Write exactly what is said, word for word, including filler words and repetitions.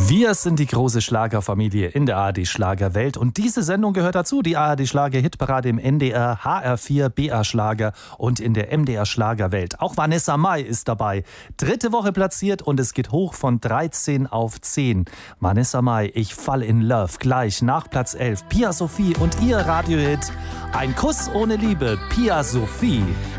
Wir sind die große Schlagerfamilie in der A R D Schlagerwelt und diese Sendung gehört dazu. Die A R D Schlager-Hitparade im N D R, H R vier, B R Schlager und in der M D R Schlagerwelt. Auch Vanessa Mai ist dabei. Dritte Woche platziert und es geht hoch von dreizehn auf zehn. Vanessa Mai, ich fall in love. Gleich nach Platz elf. Pia Sophie und ihr Radiohit Ein Kuss ohne Liebe. Pia Sophie.